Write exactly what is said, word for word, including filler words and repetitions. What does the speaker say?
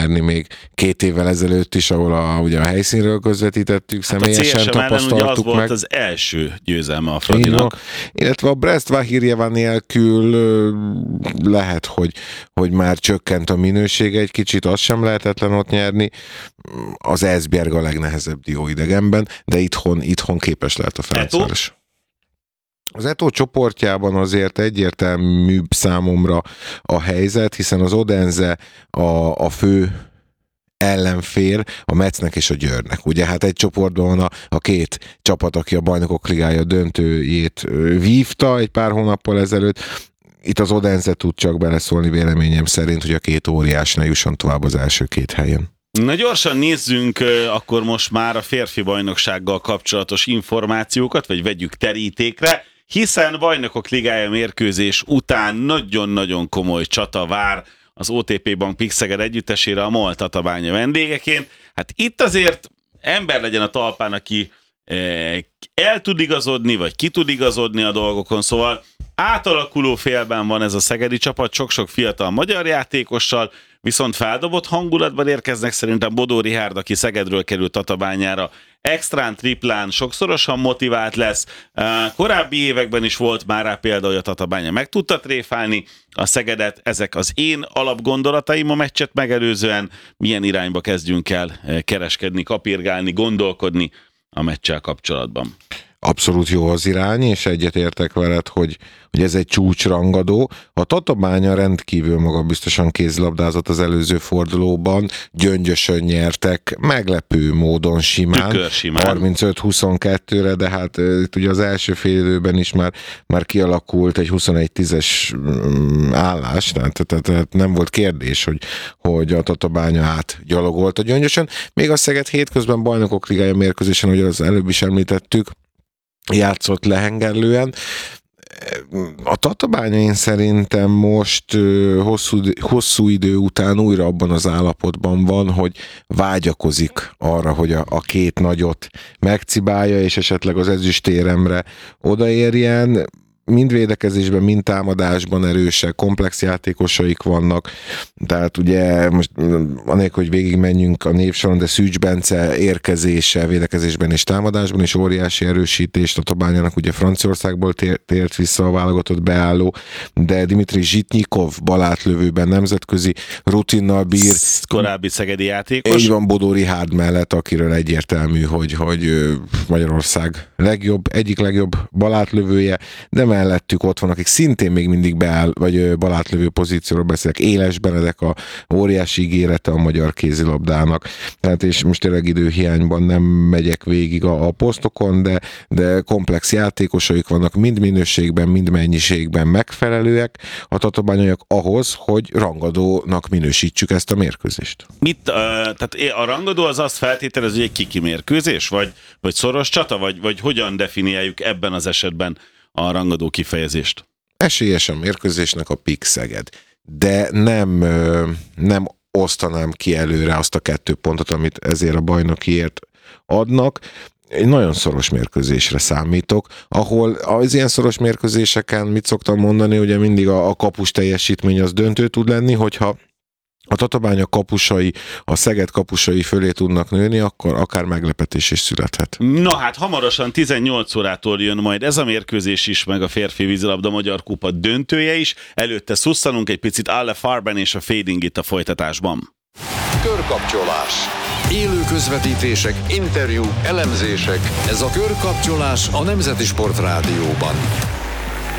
nyerni még két évvel ezelőtt is, ahol a, ugye a helyszínről közvetítettük, hát személyesen tapasztaltuk meg. Az volt az első győzelme a Fradinak. Illetve a Brest-Vahirjeva nélkül lehet, hogy, hogy már csökkent a minősége egy kicsit, azt sem lehetetlen ott nyerni. Az Esbjerg a legnehezebb dió idegenben, de itthon, itthon képes lehet a Ferencváros. Az Eto csoportjában azért egyértelműbb számomra a helyzet, hiszen az Odense a, a fő ellenfél a Metsznek és a Győrnek. Ugye hát egy csoportban van a, a két csapat, aki a Bajnokok Ligája döntőjét vívta egy pár hónappal ezelőtt. Itt az Odense tud csak beleszólni véleményem szerint, hogy a két óriás ne jusson tovább az első két helyen. Na gyorsan nézzünk akkor most már a férfi bajnoksággal kapcsolatos információkat, vagy vegyük terítékre, hiszen Bajnokok Ligája mérkőzés után nagyon-nagyon komoly csata vár az o té pé Bank Pixeged együttesére a MOL Tatabánya vendégeként. Hát itt azért ember legyen a talpán, aki el tud igazodni, vagy ki tud igazodni a dolgokon, szóval átalakuló félben van ez a szegedi csapat, sok-sok fiatal magyar játékossal, viszont feldobott hangulatban érkeznek szerintem. Bodó Richárd, aki Szegedről került Tatabányára, extrán, triplán, sokszorosan motivált lesz. Korábbi években is volt már rá példa, hogy a Tatabánya meg tudta tréfálni a Szegedet. Ezek az én alapgondolataim a meccset megelőzően. Milyen irányba kezdjünk el kereskedni, kapirgálni, gondolkodni a meccsel kapcsolatban? Abszolút jó az irány, és egyetértek veled, hogy, hogy ez egy csúcsrangadó. A Tatabánya rendkívül magabiztosan kézilabdázott az előző fordulóban, Gyöngyösön nyertek, meglepő módon simán, harmincöt huszonkettőre, de hát itt ugye az első fél időben is már, már kialakult egy huszonegy tízes állás, tehát, tehát, tehát nem volt kérdés, hogy, hogy a Tatabánya átgyalogolt a Gyöngyösön. Még a Szeged hétközben Bajnokok Ligája mérkőzésen, ahogy az előbb is említettük, játszott lehengerlően. A Tatabánya én szerintem most hosszú, hosszú idő után újra abban az állapotban van, hogy vágyakozik arra, hogy a, a két nagyot megcibálja, és esetleg az ezüstéremre odaérjen. Mind védekezésben, mind támadásban erősek, komplex játékosaik vannak, tehát ugye most anélkül, hogy végigmenjünk a névsoron, de Szűcs Bence érkezése védekezésben és támadásban is óriási erősítés. Tatabányának ugye Franciaországból tér, tért vissza a válogatott beálló, de Dimitri Zsitnyikov balátlövőben nemzetközi rutinnal bír. Korábbi szegedi játékos. Így van, Bodó Richárd mellett, akiről egyértelmű, hogy, hogy Magyarország legjobb, egyik legjobb balátlövője, de mellettük ott van, akik szintén még mindig beáll, vagy balátlövő pozícióról beszélek. Éles Benedek, a óriási ígérete a magyar kézilabdának. Tehát és most tényleg időhiányban nem megyek végig a, a posztokon, de, de komplex játékosaik vannak, mind minőségben, mind mennyiségben megfelelőek a tatabányaiak ahhoz, hogy rangadónak minősítsük ezt a mérkőzést. Mit, uh, tehát a rangadó az azt feltételez, hogy egy kiki mérkőzés, vagy, vagy szoros csata, vagy, vagy hogyan definiáljuk ebben az esetben a rangadó kifejezést? Esélyesen mérkőzésnek a Pik Szeged, de nem, nem osztanám ki előre azt a kettő pontot, amit ezért a bajnokiért adnak. Egy nagyon szoros mérkőzésre számítok, ahol az ilyen szoros mérkőzéseken mit szoktam mondani, ugye mindig a, a kapus teljesítmény az döntő tud lenni, hogyha a Tatabánya kapusai, a Szeged kapusai fölé tudnak nőni, akkor akár meglepetés is születhet. Na hát hamarosan tizennyolc órától jön majd ez a mérkőzés is, meg a férfi vízilabda Magyar Kupa döntője is. Előtte szusszanunk egy picit Alle Farben és a Fading itt a folytatásban. Körkapcsolás. Élő közvetítések, interjú, elemzések. Ez a Körkapcsolás a Nemzeti Sport Rádióban.